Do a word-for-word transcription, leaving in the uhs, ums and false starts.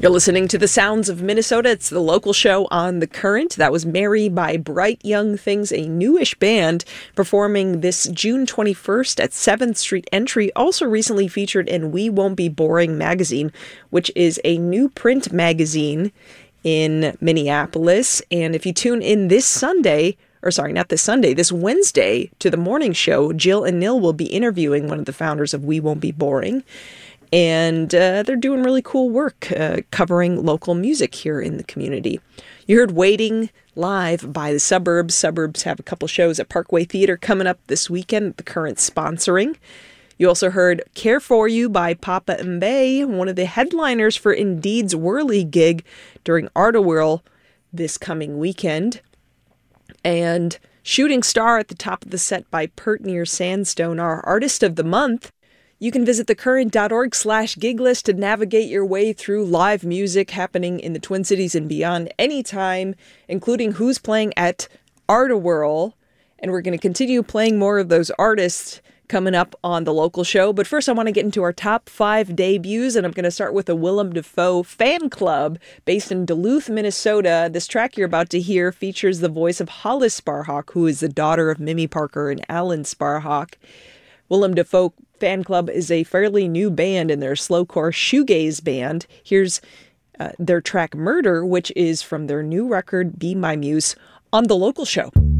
You're listening to The Sounds of Minnesota. It's the local show on The Current. That was Mary by Bright Young Things, a newish band performing this June twenty-first at seventh Street Entry, also recently featured in We Won't Be Boring magazine, which is a new print magazine in Minneapolis. And if you tune in this Sunday, or sorry, not this Sunday, this Wednesday to the morning show, Jill and Nil will be interviewing one of the founders of We Won't Be Boring. And uh, they're doing really cool work uh, covering local music here in the community. You heard Waiting live by the Suburbs. Suburbs have a couple shows at Parkway Theater coming up this weekend, The Current sponsoring. You also heard Care For You by Papa Mbaye, one of the headliners for Indeed's Whirly gig during Art-A-Whirl this coming weekend. And Shooting Star at the top of the set by Pert Near Sandstone, our Artist of the Month. You can visit thecurrent.org slash gig list to navigate your way through live music happening in the Twin Cities and beyond anytime, including who's playing at Art-A-Whirl. And we're going to continue playing more of those artists coming up on the local show. But first, I want to get into our top five debuts, and I'm going to start with a Willem Dafoe fan club based in Duluth, Minnesota. This track you're about to hear features the voice of Hollis Sparhawk, who is the daughter of Mimi Parker and Alan Sparhawk. Willem Dafoe Fan Club is a fairly new band, and they're a slowcore shoegaze band. Here's uh, their track Murder, which is from their new record Be My Muse, on the local show.